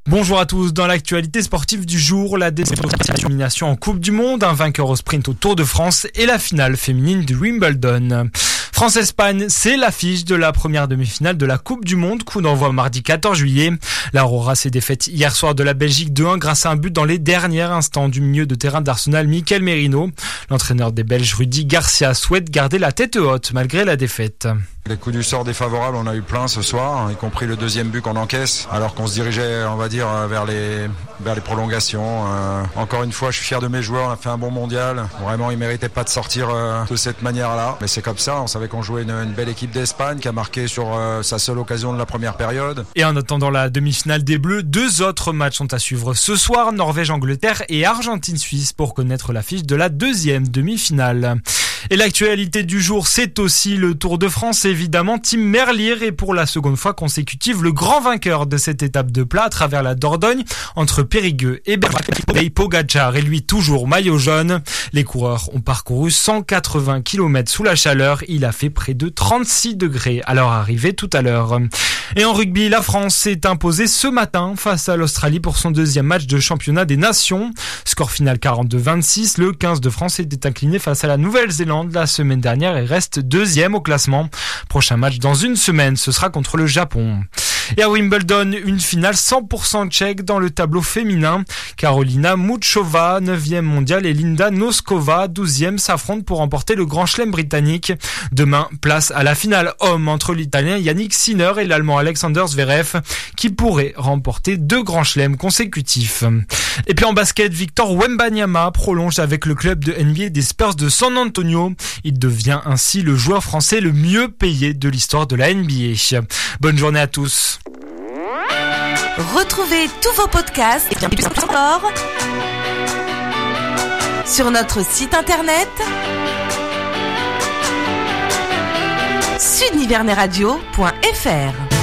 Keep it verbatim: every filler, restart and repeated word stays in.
Bonjour à tous. Dans l'actualité sportive du jour, la détermination en Coupe du Monde, un vainqueur au sprint au Tour de France et la finale féminine du Wimbledon. France-Espagne, c'est l'affiche de la première demi-finale de la Coupe du Monde, coup d'envoi mardi quatorze juillet. L'Aurora s'est défaite hier soir de la Belgique deux un grâce à un but dans les derniers instants du milieu de terrain d'Arsenal, Mikel Merino. L'entraîneur des Belges, Rudy Garcia, souhaite garder la tête haute malgré la défaite. Les coups du sort défavorables, on a eu plein ce soir, y compris le deuxième but qu'on encaisse, alors qu'on se dirigeait, on va dire, vers les, vers les prolongations. Euh, encore une fois, je suis fier de mes joueurs, on a fait un bon mondial. Vraiment, ils méritaient pas de sortir euh, de cette manière-là. Mais c'est comme ça, on savait qu'on jouait une, une belle équipe d'Espagne qui a marqué sur euh, sa seule occasion de la première période. Et en attendant la demi-finale des Bleus, deux autres matchs sont à suivre ce soir, Norvège-Angleterre et Argentine-Suisse pour connaître l'affiche de la deuxième demi-finale. Et l'actualité du jour, c'est aussi le Tour de France. Évidemment, Tim Merlier est pour la seconde fois consécutive le grand vainqueur de cette étape de plat à travers la Dordogne entre Périgueux et Bernay. Pogačar est lui toujours maillot jaune. Les coureurs ont parcouru cent quatre-vingts kilomètres sous la chaleur. Il a fait près de trente-six degrés à leur arrivée tout à l'heure. Et en rugby, la France s'est imposée ce matin face à l'Australie pour son deuxième match de championnat des nations. Score final quarante-deux vingt-six. Le quinze de France était incliné face à la Nouvelle-Zélande la semaine dernière et reste deuxième au classement. Prochain match dans une semaine, ce sera contre le Japon. Et à Wimbledon, une finale cent pour cent tchèque dans le tableau féminin. Karolina Muchova, neuvième mondiale, et Linda Noskova, douzième, s'affrontent pour remporter le Grand Chelem britannique. Demain, place à la finale homme entre l'Italien Yannick Sinner et l'Allemand Alexander Zverev, qui pourrait remporter deux Grands Chelems consécutifs. Et puis en basket, Victor Wembanyama prolonge avec le club de N B A des Spurs de San Antonio. Il devient ainsi le joueur français le mieux payé de l'histoire de la N B A. Bonne journée à tous. Retrouvez tous vos podcasts et bien plus encore sur notre site internet sud nivernet radio point f r.